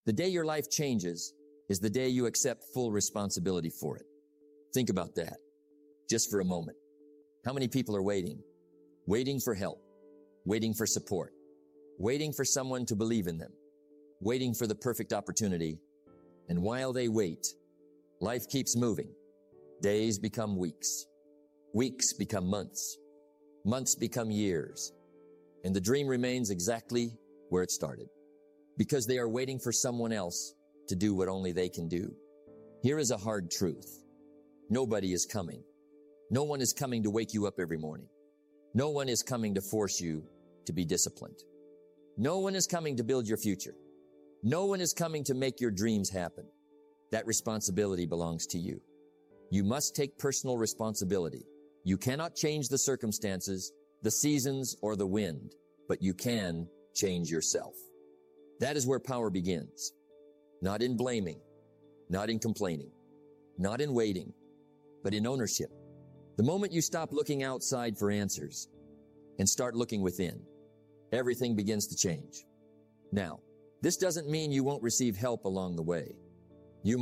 The day your life changes is the day you accept full responsibility for it. Think about that just for a moment. How many people are waiting? Waiting for help, waiting for support, waiting for someone to believe in them, waiting for the perfect opportunity. And while they wait, life keeps moving. Days become weeks. Weeks become months. Months become years. And the dream remains exactly where it started, because they are waiting for someone else to do what only they can do. Here is a hard truth. Nobody is coming. No one is coming to wake you up every morning. No one is coming to force you to be disciplined. No one is coming to build your future. No one is coming to make your dreams happen. That responsibility belongs to you. You must take personal responsibility. You cannot change the circumstances, the seasons, or the wind, but you can change yourself. That is where power begins. Not in blaming, not in complaining, not in waiting, but in ownership. The moment you stop looking outside for answers and start looking within, everything begins to change. Now, this doesn't mean you won't receive help along the way. You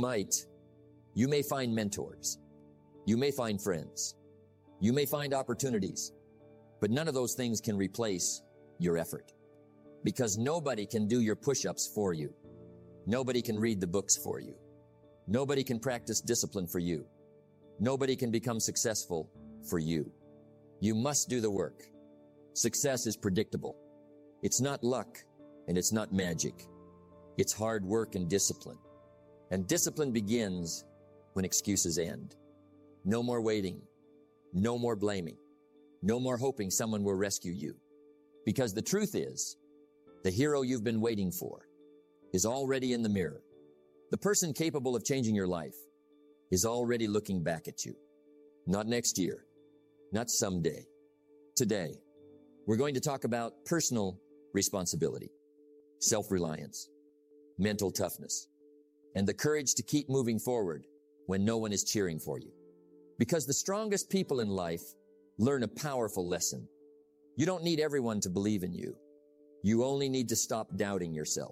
may find mentors. You may find friends. You may find opportunities, but none of those things can replace your effort, because nobody can do your push-ups for you. Nobody can read the books for you. Nobody can practice discipline for you. Nobody can become successful for you. You must do the work. Success is predictable. It's not luck, and it's not magic. It's hard work and discipline. And discipline begins when excuses end. No more waiting. No more blaming. No more hoping someone will rescue you. Because the truth is, the hero you've been waiting for is already in the mirror. The person capable of changing your life is already looking back at you. Not next year, not someday. Today, we're going to talk about personal responsibility, self-reliance, mental toughness, and the courage to keep moving forward when no one is cheering for you. Because the strongest people in life learn a powerful lesson. You don't need everyone to believe in you. You only need to stop doubting yourself.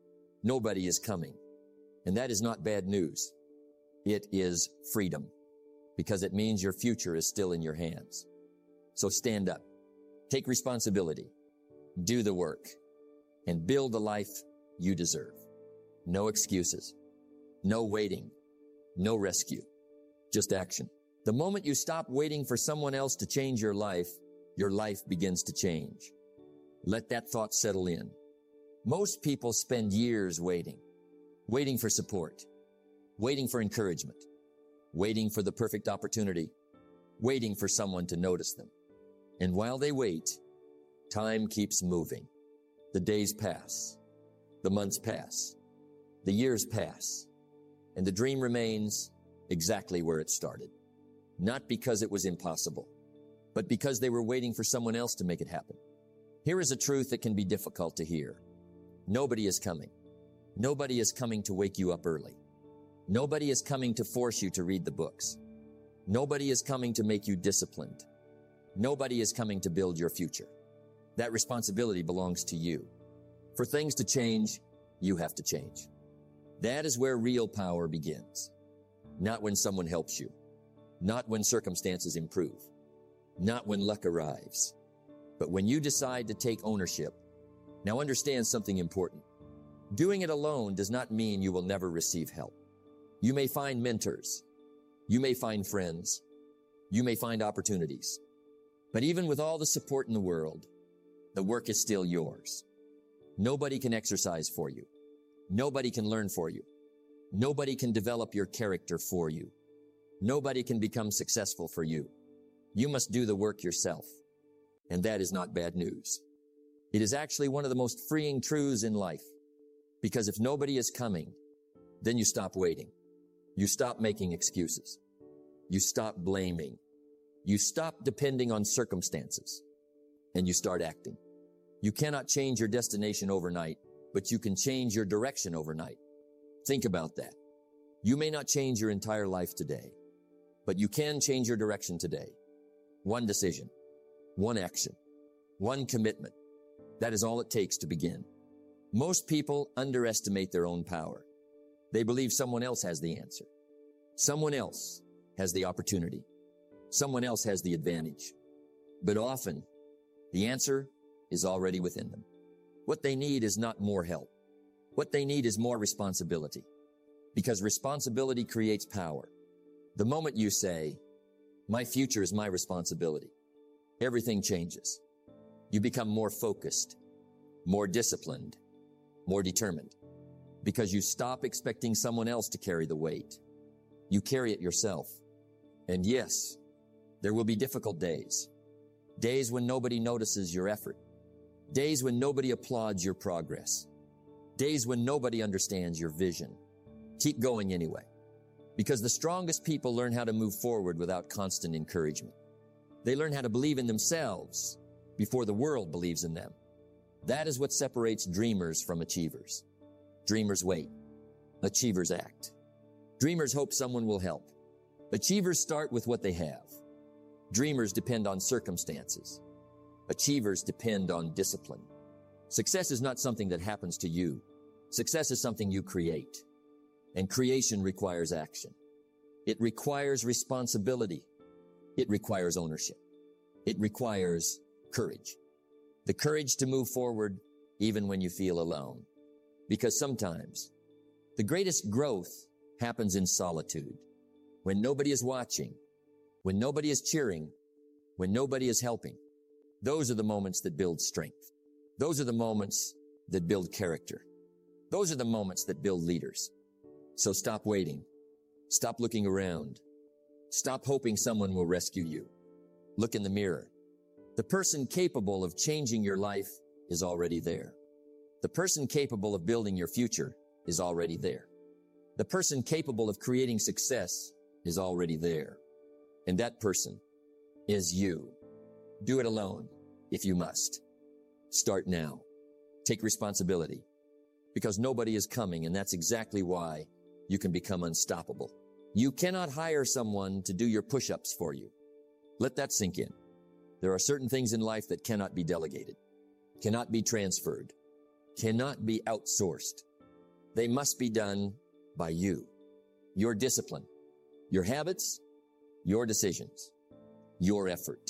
Nobody is coming. And that is not bad news. It is freedom, because it means your future is still in your hands. So stand up, take responsibility, do the work, and build the life you deserve. No excuses, no waiting, no rescue, just action. The moment you stop waiting for someone else to change your life begins to change. Let that thought settle in. Most people spend years waiting for support, waiting for encouragement, waiting for the perfect opportunity, waiting for someone to notice them. And while they wait, time keeps moving. The days pass, the months pass, the years pass, and the dream remains exactly where it started. Not because it was impossible, but because they were waiting for someone else to make it happen. Here is a truth that can be difficult to hear. Nobody is coming. Nobody is coming to wake you up early. Nobody is coming to force you to read the books. Nobody is coming to make you disciplined. Nobody is coming to build your future. That responsibility belongs to you. For things to change, you have to change. That is where real power begins. Not when someone helps you. Not when circumstances improve. Not when luck arrives. But when you decide to take ownership. Now understand something important. Doing it alone does not mean you will never receive help. You may find mentors. You may find friends. You may find opportunities. But even with all the support in the world, the work is still yours. Nobody can exercise for you. Nobody can learn for you. Nobody can develop your character for you. Nobody can become successful for you. You must do the work yourself. And that is not bad news. It is actually one of the most freeing truths in life. Because if nobody is coming, then you stop waiting. You stop making excuses. You stop blaming. You stop depending on circumstances. And you start acting. You cannot change your destination overnight, but you can change your direction overnight. Think about that. You may not change your entire life today, but you can change your direction today. One decision, one action, one commitment. That is all it takes to begin. Most people underestimate their own power. They believe someone else has the answer. Someone else has the opportunity. Someone else has the advantage. But often, the answer is already within them. What they need is not more help. What they need is more responsibility. Because responsibility creates power. The moment you say, my future is my responsibility, everything changes. You become more focused, more disciplined, more determined. Because you stop expecting someone else to carry the weight. You carry it yourself. And yes, there will be difficult days. Days when nobody notices your effort. Days when nobody applauds your progress. Days when nobody understands your vision. Keep going anyway. Because the strongest people learn how to move forward without constant encouragement. They learn how to believe in themselves before the world believes in them. That is what separates dreamers from achievers. Dreamers wait. Achievers act. Dreamers hope someone will help. Achievers start with what they have. Dreamers depend on circumstances. Achievers depend on discipline. Success is not something that happens to you. Success is something you create. And creation requires action. It requires responsibility. It requires ownership. It requires courage. The courage to move forward even when you feel alone. Because sometimes the greatest growth happens in solitude. When nobody is watching, when nobody is cheering, when nobody is helping. Those are the moments that build strength. Those are the moments that build character. Those are the moments that build leaders. So stop waiting. Stop looking around. Stop hoping someone will rescue you. Look in the mirror. The person capable of changing your life is already there. The person capable of building your future is already there. The person capable of creating success is already there. And that person is you. Do it alone if you must. Start now. Take responsibility. Because nobody is coming, and that's exactly why you can become unstoppable. You cannot hire someone to do your push-ups for you. Let that sink in. There are certain things in life that cannot be delegated, cannot be transferred, cannot be outsourced. They must be done by you. Your discipline, your habits, your decisions, your effort.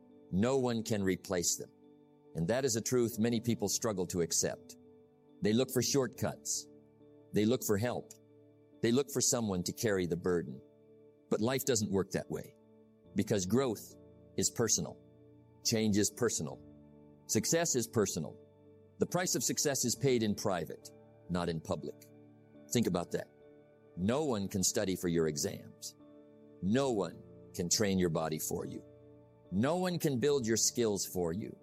No one can replace them. And that is a truth many people struggle to accept. They look for shortcuts. They look for help. They look for someone to carry the burden. But life doesn't work that way. Because growth is personal. Change is personal. Success is personal. The price of success is paid in private, not in public. Think about that. No one can study for your exams. No one can train your body for you. No one can build your skills for you.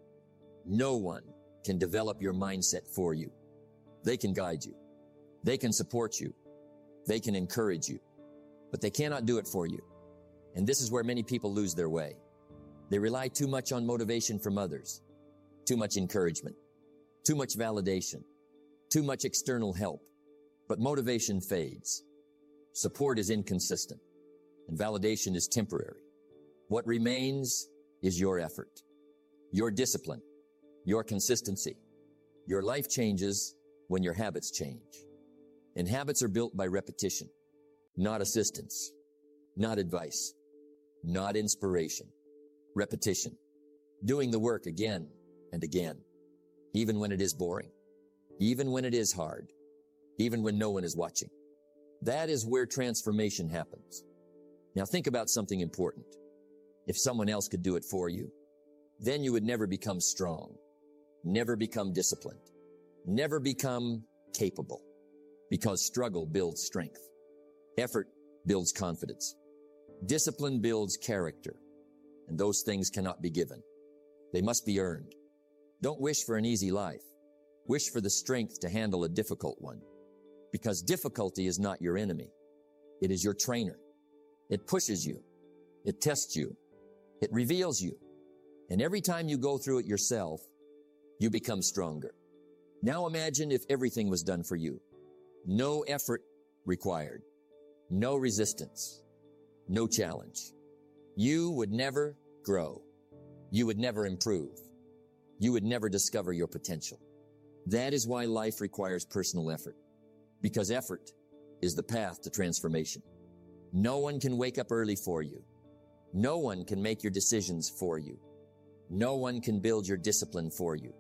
No one can develop your mindset for you. They can guide you. They can support you. They can encourage you. But they cannot do it for you. And this is where many people lose their way. They rely too much on motivation from others, too much encouragement, too much validation, too much external help. But motivation fades. Support is inconsistent, and validation is temporary. What remains is your effort, your discipline, your consistency. Your life changes when your habits change. And habits are built by repetition, not assistance, not advice, not inspiration. Repetition. Doing the work again and again, even when it is boring, even when it is hard, even when no one is watching. That is where transformation happens. Now think about something important. If someone else could do it for you, then you would never become strong, never become disciplined, never become capable, because struggle builds strength. Effort builds confidence. Discipline builds character. And those things cannot be given. They must be earned. Don't wish for an easy life. Wish for the strength to handle a difficult one. Because difficulty is not your enemy. It is your trainer. It pushes you. It tests you. It reveals you. And every time you go through it yourself, you become stronger. Now imagine if everything was done for you. No effort required. No resistance. No challenge. You would never grow. You would never improve. You would never discover your potential. That is why life requires personal effort, because effort is the path to transformation. No one can wake up early for you. No one can make your decisions for you. No one can build your discipline for you.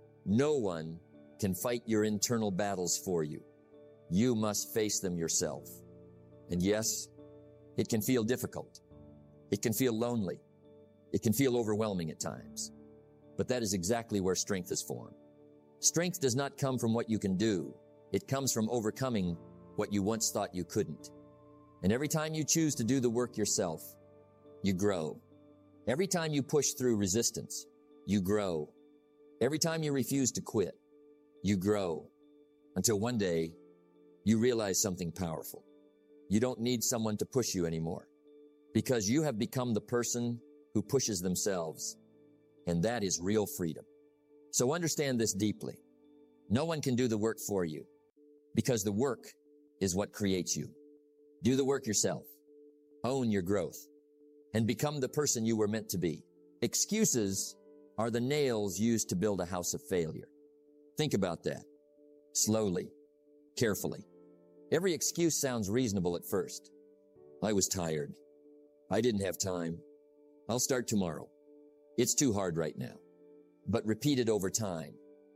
No one can fight your internal battles for you. You must face them yourself. And yes, it can feel difficult. It can feel lonely. It can feel overwhelming at times. But that is exactly where strength is formed. Strength does not come from what you can do. It comes from overcoming what you once thought you couldn't. And every time you choose to do the work yourself, you grow. Every time you push through resistance, you grow. Every time you refuse to quit, you grow. Until one day, you realize something powerful. You don't need someone to push you anymore, because you have become the person who pushes themselves. And that is real freedom. So understand this deeply. No one can do the work for you, because the work is what creates you. Do the work yourself. Own your growth and become the person you were meant to be. Excuses are the nails used to build a house of failure. Think about that. Slowly, carefully. Every excuse sounds reasonable at first. I was tired. I didn't have time. I'll start tomorrow. It's too hard right now. But repeated over time,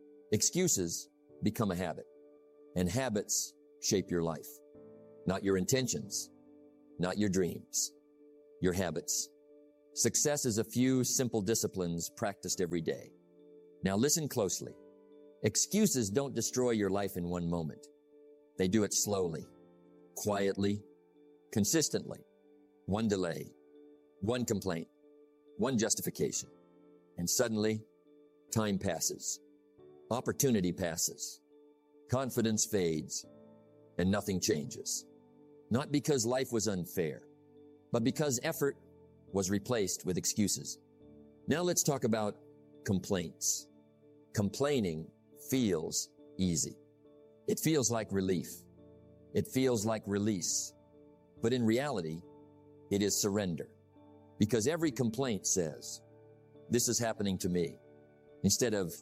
excuses become a habit, and habits shape your life. Not your intentions, not your dreams, your habits. Success is a few simple disciplines practiced every day. Now listen closely. Excuses don't destroy your life in one moment. They do it slowly, quietly, consistently. One delay, one complaint, one justification. And suddenly, time passes. Opportunity passes. Confidence fades, and nothing changes. Not because life was unfair, but because effort was replaced with excuses. Now let's talk about complaints. Complaining feels easy. It feels like relief. It feels like release. But in reality, it is surrender. Because every complaint says, this is happening to me, instead of,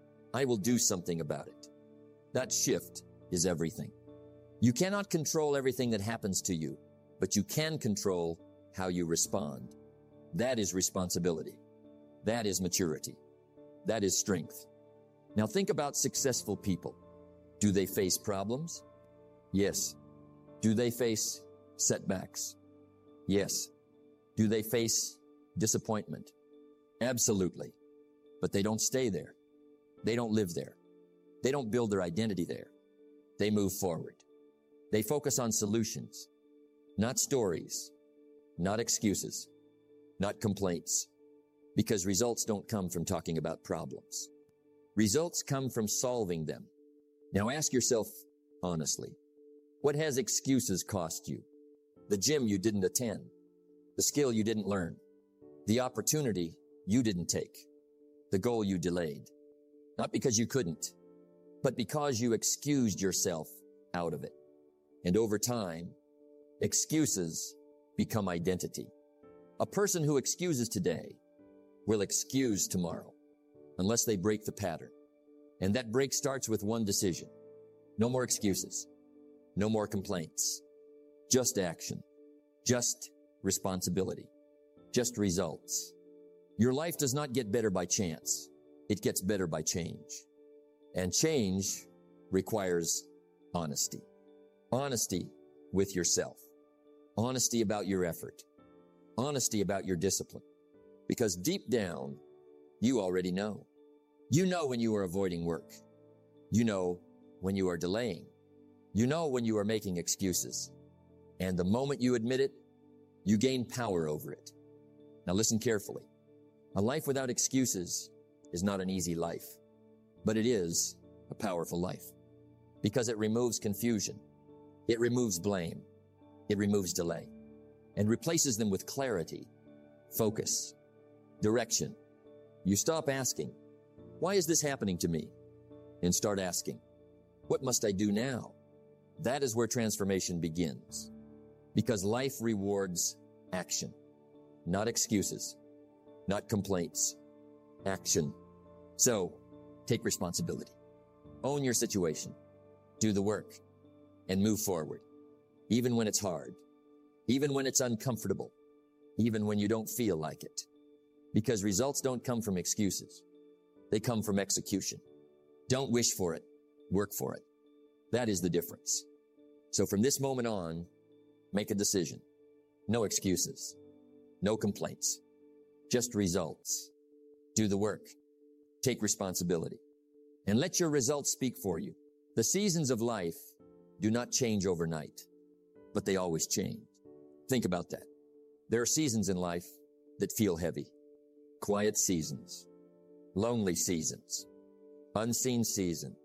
I will do something about it. That shift is everything. You cannot control everything that happens to you, but you can control how you respond. That is responsibility. That is maturity. That is strength. Now think about successful people. Do they face problems? Yes. Do they face setbacks? Yes. Do they face disappointment? Absolutely. But they don't stay there. They don't live there. They don't build their identity there. They move forward. They focus on solutions, not stories, not excuses, not complaints, because results don't come from talking about problems. Results come from solving them. Now ask yourself honestly, what has excuses cost you? The gym you didn't attend, the skill you didn't learn, the opportunity you didn't take, the goal you delayed. Not because you couldn't, but because you excused yourself out of it. And over time, excuses become identity. A person who excuses today will excuse tomorrow unless they break the pattern. And that break starts with one decision. No more excuses. No more complaints. Just action. Just responsibility. Just results. Your life does not get better by chance. It gets better by change. And change requires honesty. Honesty with yourself. Honesty about your effort. Honesty about your discipline. Because deep down, you already know. You know when you are avoiding work. You know when you are delaying. You know when you are making excuses. And the moment you admit it, you gain power over it. Now listen carefully. A life without excuses is not an easy life, but it is a powerful life because it removes confusion. It removes blame. It removes delay and replaces them with clarity, focus, direction. You stop asking, why is this happening to me? And start asking, what must I do now? That is where transformation begins because life rewards action, not excuses, not complaints, action. So take responsibility. Own your situation. Do the work and move forward. Even when it's hard. Even when it's uncomfortable. Even when you don't feel like it. Because results don't come from excuses. They come from execution. Don't wish for it. Work for it. That is the difference. So from this moment on, make a decision. No excuses. No complaints. Just results. Do the work. Take responsibility. And let your results speak for you. The seasons of life do not change overnight, but they always change. Think about that. There are seasons in life that feel heavy. Quiet seasons. Lonely seasons. Unseen seasons.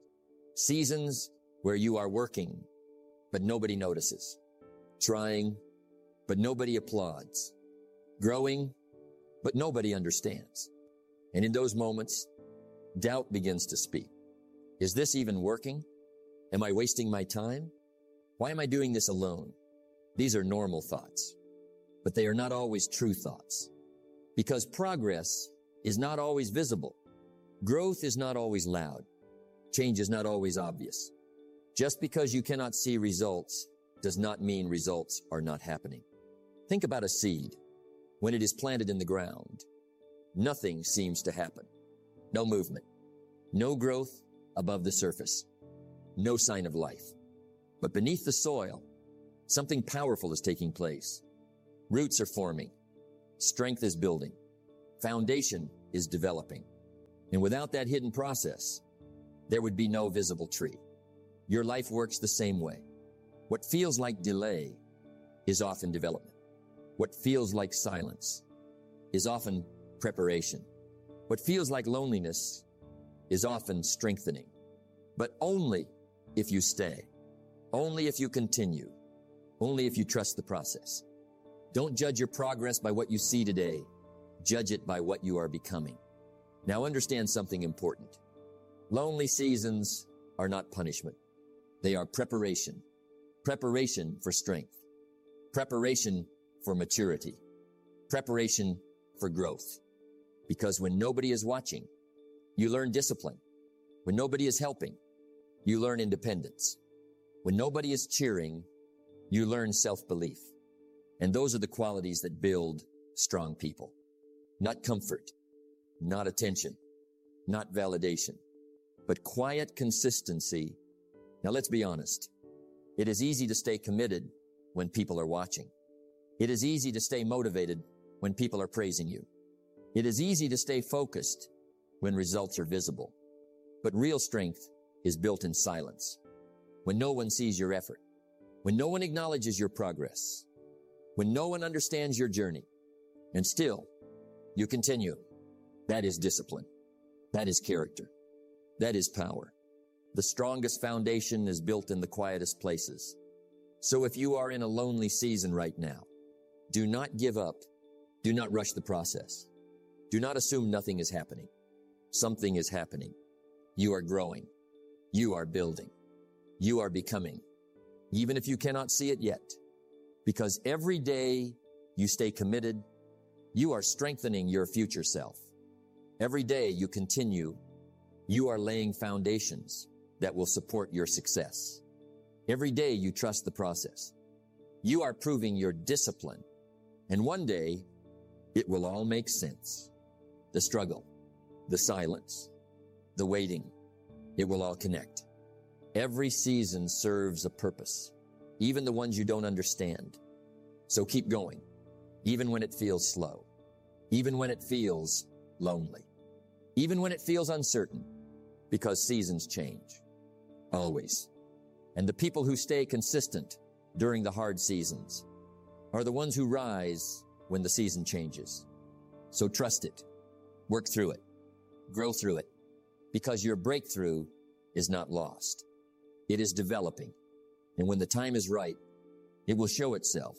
Seasons where you are working, but nobody notices. Trying, but nobody applauds. Growing, but nobody understands. And in those moments, doubt begins to speak. Is this even working? Am I wasting my time? Why am I doing this alone? These are normal thoughts, but they are not always true thoughts. Because progress is not always visible. Growth is not always loud. Change is not always obvious. Just because you cannot see results does not mean results are not happening. Think about a seed. When it is planted in the ground, nothing seems to happen. No movement. No growth above the surface. No sign of life. But beneath the soil, something powerful is taking place. Roots are forming. Strength is building. Foundation is developing. And without that hidden process, there would be no visible tree. Your life works the same way. What feels like delay is often development. What feels like silence is often preparation. What feels like loneliness is often strengthening. But only if you stay. Only if you continue. Only if you trust the process. Don't judge your progress by what you see today. Judge it by what you are becoming. Now understand something important. Lonely seasons are not punishment. They are preparation. Preparation for strength. Preparation for maturity. Preparation for growth. Because when nobody is watching, you learn discipline. When nobody is helping, you learn independence. When nobody is cheering, you learn self-belief. And those are the qualities that build strong people. Not comfort, not attention, not validation, but quiet consistency. Now let's be honest. It is easy to stay committed when people are watching. It is easy to stay motivated when people are praising you. It is easy to stay focused when results are visible. But real strength is built in silence. When no one sees your effort, when no one acknowledges your progress, when no one understands your journey, and still you continue. That is discipline. That is character. That is power. The strongest foundation is built in the quietest places. So if you are in a lonely season right now, do not give up. Do not rush the process. Do not assume nothing is happening. Something is happening. You are growing. You are building. You are becoming. Even if you cannot see it yet. Because every day you stay committed, you are strengthening your future self. Every day you continue, you are laying foundations that will support your success. Every day you trust the process. You are proving your discipline. And one day, it will all make sense. The struggle, the silence, the waiting, it will all connect. Every season serves a purpose, even the ones you don't understand. So keep going, even when it feels slow, even when it feels lonely, even when it feels uncertain, because seasons change. Always. And the people who stay consistent during the hard seasons are the ones who rise when the season changes. So trust it. Work through it. Grow through it. Because your breakthrough is not lost. It is developing. And when the time is right, it will show itself.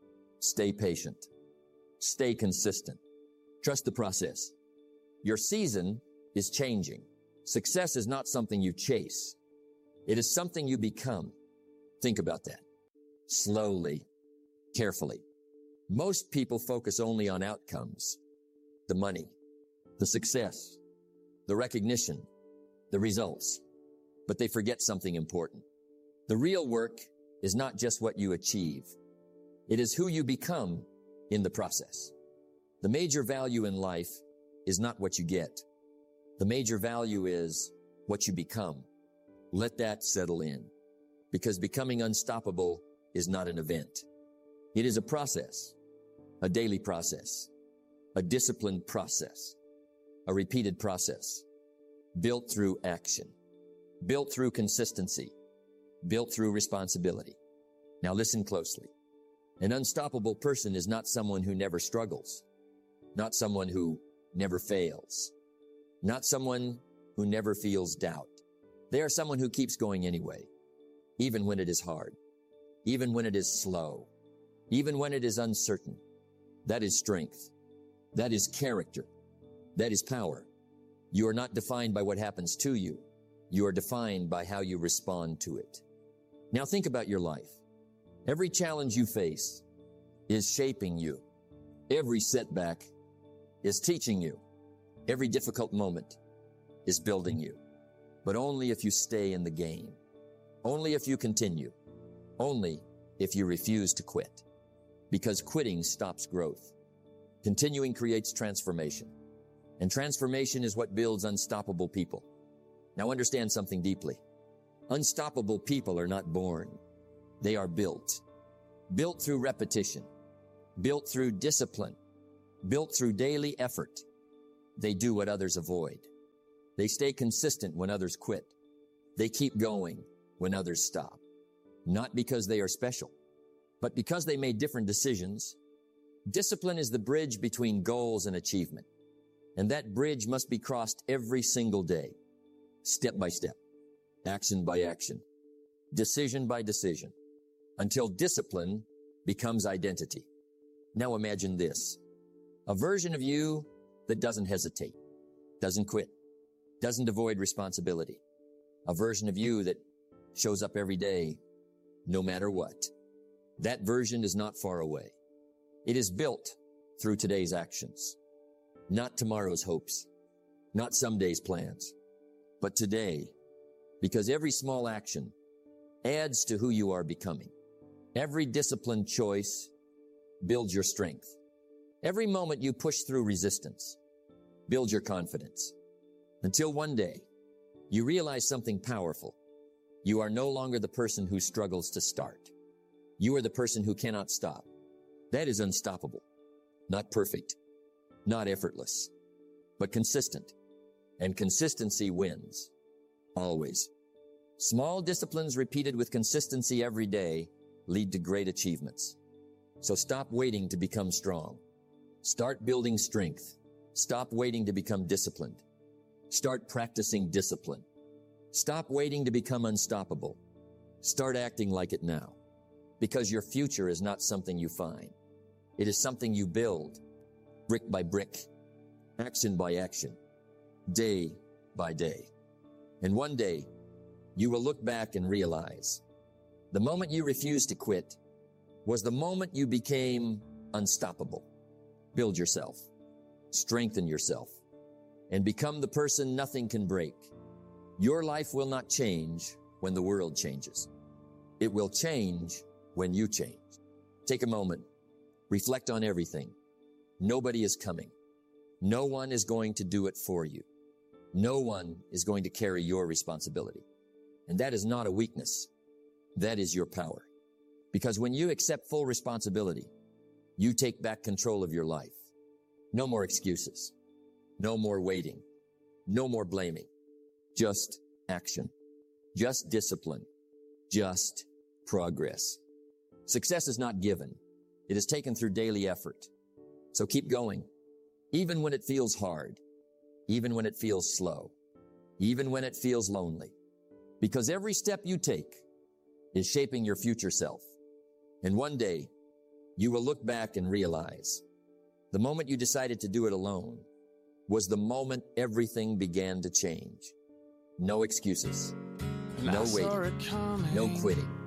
Stay patient. Stay consistent. Trust the process. Your season is changing. Success is not something you chase. It is something you become. Think about that. Slowly, carefully. Most people focus only on outcomes. The money, the success, the recognition, the results. but they forget something important. The real work is not just what you achieve. It is who you become in the process. The major value in life is not what you get. The major value is what you become. Let that settle in, because becoming unstoppable is not an event. It is a process, a daily process, a disciplined process, a repeated process, built through action, built through consistency, built through responsibility. Now listen closely. An unstoppable person is not someone who never struggles, not someone who never fails, not someone who never feels doubt. They are someone who keeps going anyway, even when it is hard, even when it is slow, even when it is uncertain. That is strength. That is character. That is power. You are not defined by what happens to you. You are defined by how you respond to it. Now think about your life. Every challenge you face is shaping you. Every setback is teaching you. Every difficult moment is building you. But only if you stay in the game. Only if you continue. Only if you refuse to quit. Because quitting stops growth. Continuing creates transformation. And transformation is what builds unstoppable people. Now understand something deeply. Unstoppable people are not born. They are built. Built through repetition. Built through discipline. Built through daily effort. They do what others avoid. They stay consistent when others quit. They keep going when others stop. Not because they are special, but because they made different decisions. Discipline is the bridge between goals and achievement. And that bridge must be crossed every single day, step by step, action by action, decision by decision, until discipline becomes identity. Now imagine this, a version of you that doesn't hesitate, doesn't quit, doesn't avoid responsibility, a version of you that shows up every day, no matter what. That version is not far away. It is built through today's actions, not tomorrow's hopes, not someday's plans, but today, because every small action adds to who you are becoming. Every disciplined choice builds your strength. Every moment you push through resistance builds your confidence. Until one day, you realize something powerful. You are no longer the person who struggles to start. You are the person who cannot stop. That is unstoppable. Not perfect, not effortless, but consistent. And consistency wins. Always. Small disciplines repeated with consistency every day lead to great achievements. So stop waiting to become strong. Start building strength. Stop waiting to become disciplined. Start practicing discipline. Stop waiting to become unstoppable. Start acting like it now. Because your future is not something you find. It is something you build, brick by brick, action by action, day by day. And one day, you will look back and realize the moment you refused to quit was the moment you became unstoppable. Build yourself, strengthen yourself, and become the person nothing can break. Your life will not change when the world changes. It will change when you change. Take a moment, reflect on everything. Nobody is coming. No one is going to do it for you. No one is going to carry your responsibility. And that is not a weakness. That is your power. Because when you accept full responsibility, you take back control of your life. No more excuses. No more waiting. No more blaming. Just action. Just discipline. Just progress. Success is not given. It is taken through daily effort. So keep going. Even when it feels hard. Even when it feels slow. Even when it feels lonely. Because every step you take is shaping your future self. And one day, you will look back and realize the moment you decided to do it alone was the moment everything began to change. No excuses. No waiting. No quitting.